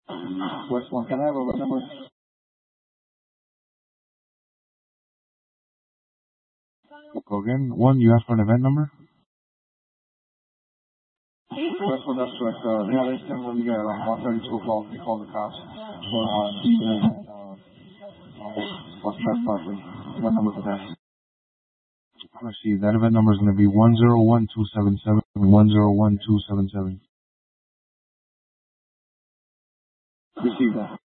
West one, can I have a number? Go again. One, you asked for an event number? West one, that's correct. Yeah, they sent one together, like 132 calls, they called the cops. What's trespassing? What number was that? Let's see, that event number is going to be 101277, 101277. Receive that.